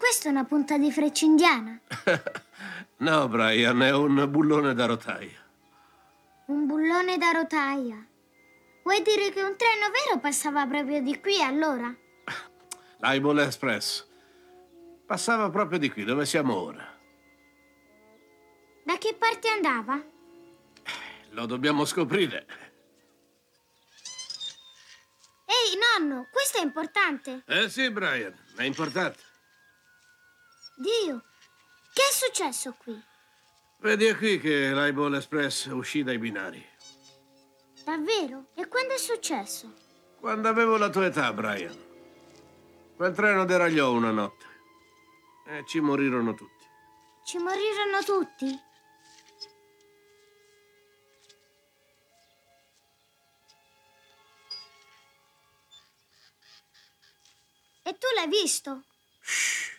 questa è una punta di freccia indiana? No, Brian, è un bullone da rotaia. Un bullone da rotaia. Vuoi dire che un treno vero passava proprio di qui, allora? L'Highball Express. Passava proprio di qui, dove siamo ora. Da che parte andava? Lo dobbiamo scoprire. Ehi, nonno, questo è importante. Sì, Brian, è importante. Dio, che è successo qui? Vedi è qui che l'Highball Express uscì dai binari. Davvero? E quando è successo? Quando avevo la tua età, Brian. Quel treno deragliò una notte. E ci morirono tutti. Ci morirono tutti? E tu l'hai visto? Shh.